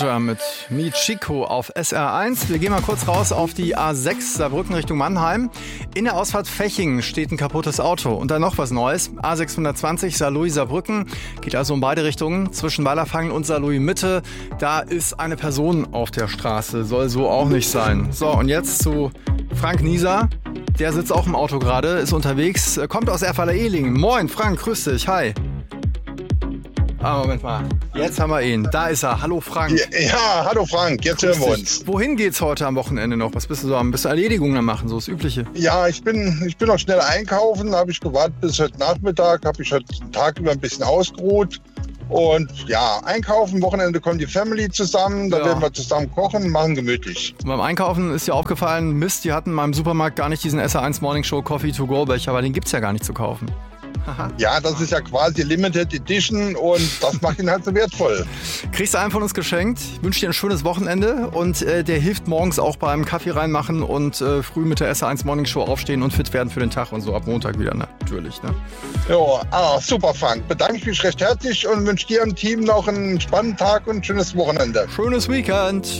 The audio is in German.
Mit Michiko auf SR1. Wir gehen mal kurz raus auf die A6 Saarbrücken Richtung Mannheim. In der Ausfahrt Fechingen steht ein kaputtes Auto. Und dann noch was Neues. A620 Saarlouis Saarbrücken. Geht also in beide Richtungen. Zwischen Wallerfangen und Saarlouis Mitte. Da ist eine Person auf der Straße. Soll so auch nicht sein. So, und jetzt zu Frank Nieser. Der sitzt auch im Auto gerade, ist unterwegs. Kommt aus Erfala-Ehling. Moin, Frank, grüß dich. Hi. Moment mal. Jetzt haben wir ihn. Da ist er. Hallo Frank. Ja, hallo Frank. Jetzt hören wir uns. Wohin geht's heute am Wochenende noch? Was bist du so am? Bist du Erledigungen am machen, so das Übliche? Ja, ich bin noch schnell einkaufen. Habe ich gewartet bis heute Nachmittag. Habe ich heute den Tag über ein bisschen ausgeruht. Und ja, einkaufen. Wochenende kommt die Family zusammen. Da werden wir zusammen kochen, machen gemütlich. Und beim Einkaufen ist dir aufgefallen, Mist, die hatten in meinem Supermarkt gar nicht diesen SR1 Morning Show Coffee to go Becher, aber den gibt's ja gar nicht zu kaufen. Ja, das ist ja quasi Limited Edition und das macht ihn halt so wertvoll. Kriegst du einen von uns geschenkt. Ich wünsche dir ein schönes Wochenende und der hilft morgens auch beim Kaffee reinmachen und früh mit der SR1 Morning Show aufstehen und fit werden für den Tag und so ab Montag wieder, natürlich. Ne? Ja, super Frank. Bedanke ich mich recht herzlich und wünsche dir und Team noch einen spannenden Tag und ein schönes Wochenende. Schönes Weekend.